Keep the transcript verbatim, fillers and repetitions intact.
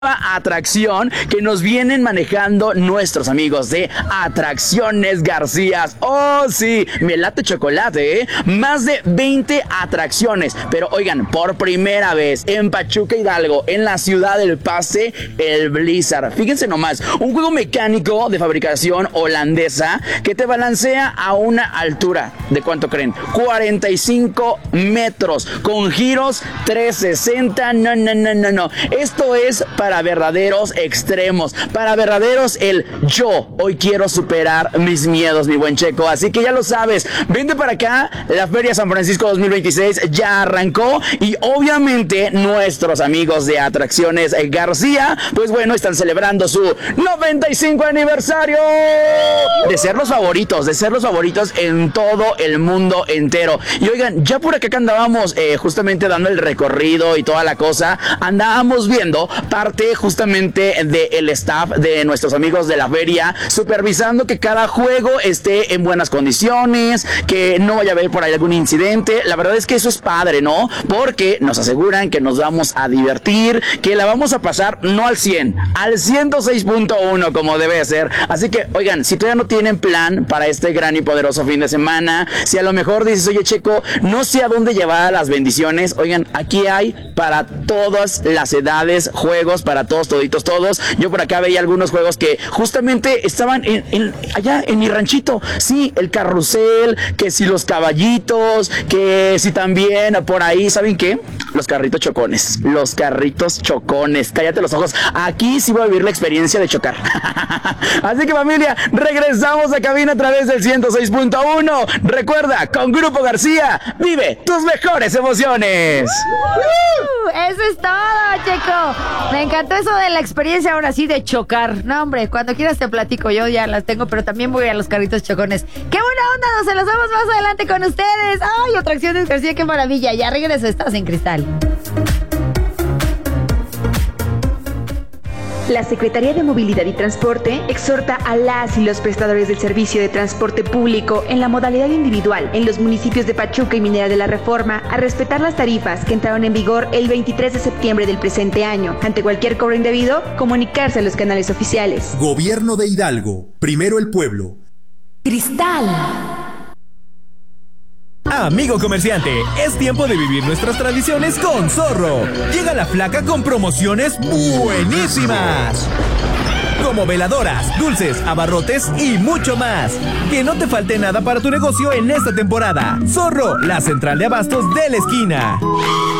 atracción que nos vienen manejando nuestros amigos de Atracciones García. Oh, sí, me late chocolate, ¿eh? Más de veinte atracciones. Pero oigan, por primera vez en Pachuca Hidalgo, en la ciudad del Pase, el Blizzard. Fíjense nomás, un juego mecánico de fabricación holandesa que te balancea a una altura, ¿de cuánto creen? cuarenta y cinco metros, con giros trescientos sesenta. No, no, no, no, no. Esto es para Para verdaderos extremos, para verdaderos el yo hoy quiero superar mis miedos, mi buen Checo. Así que ya lo sabes, vente para acá, la Feria San Francisco dos mil veintiséis ya arrancó y obviamente nuestros amigos de Atracciones García, pues bueno, están celebrando su noventa y cinco aniversario de ser los favoritos, de ser los favoritos en todo el mundo entero. Y oigan, ya por acá que andábamos eh, justamente dando el recorrido y toda la cosa, andábamos viendo parte justamente del staff de nuestros amigos de la feria, supervisando que cada juego esté en buenas condiciones, que no vaya a haber por ahí algún incidente. La verdad es que eso es padre, ¿no? Porque nos aseguran que nos vamos a divertir, que la vamos a pasar no al cien, al ciento seis punto uno como debe ser. Así que, oigan, si todavía no tienen plan para este gran y poderoso fin de semana, si a lo mejor dices, oye Checo, no sé a dónde llevar las bendiciones, oigan, aquí hay para todas las edades juegos, para todos, toditos, todos. Yo por acá veía algunos juegos que justamente estaban en, en, allá en mi ranchito. Sí, el carrusel, que si los caballitos, que si también por ahí, ¿saben qué? Los carritos chocones, los carritos chocones. Cállate los ojos. Aquí sí voy a vivir la experiencia de chocar. Así que familia, regresamos a cabina a través del ciento seis punto uno. Recuerda, con Grupo García, vive tus mejores emociones. Uh, eso es todo, Checo. Me encantó eso de la experiencia ahora sí de chocar. No, hombre, cuando quieras te platico, yo ya las tengo, pero también voy a los carritos chocones. ¡Qué buena onda! Nos se los vamos más adelante con ustedes. ¡Ay, Atracciones García, qué maravilla! Ya regreso, estás en Cristal. La Secretaría de Movilidad y Transporte exhorta a las y los prestadores del servicio de transporte público en la modalidad individual en los municipios de Pachuca y Minera de la Reforma a respetar las tarifas que entraron en vigor el veintitrés de septiembre del presente año. Ante cualquier cobro indebido, comunicarse a los canales oficiales. Gobierno de Hidalgo. Primero el pueblo. Cristal. Amigo comerciante, es tiempo de vivir nuestras tradiciones con Zorro. Llega la flaca con promociones buenísimas, como veladoras, dulces, abarrotes y mucho más. Que no te falte nada para tu negocio en esta temporada. Zorro, la central de abastos de la esquina.